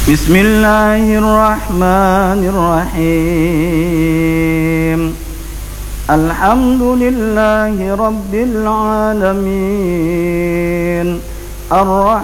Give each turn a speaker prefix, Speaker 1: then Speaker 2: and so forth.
Speaker 1: بسم الله الرحمن الرحيم الحمد لله رب العالمين